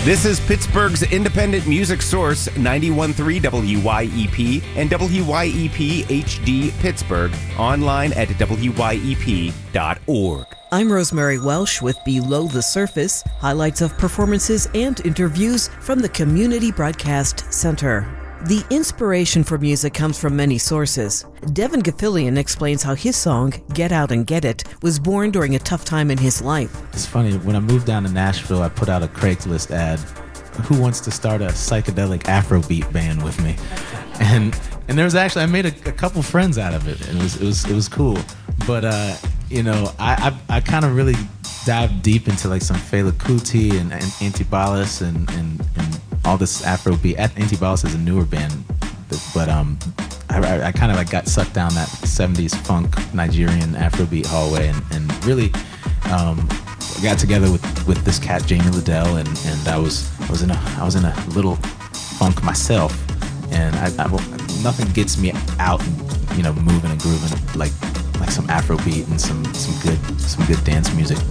This is Pittsburgh's independent music source, 91.3 WYEP and WYEP HD Pittsburgh, online at WYEP.org. I'm Rosemary Welsh with Below the Surface, highlights of performances and interviews from the Community Broadcast Center. The inspiration for music comes from many sources. Devin Gathilian explains how his song, Get Out and Get It, was born during a tough time in his life. It's funny, when I moved down to Nashville, I put out a Craigslist ad, who wants to start a psychedelic Afrobeat band with me? And there was actually, I made a couple friends out of it, and it was cool. But, I kind of really dived deep into like some Fela Kuti and Antibalas and all this Afrobeat. Antibalas is a newer band, but I kind of like got sucked down that 70s funk Nigerian Afrobeat hallway and really got together with this cat Jamie Liddell and I was in a little funk myself, and nothing gets me out and moving and grooving like some Afrobeat and some good dance music.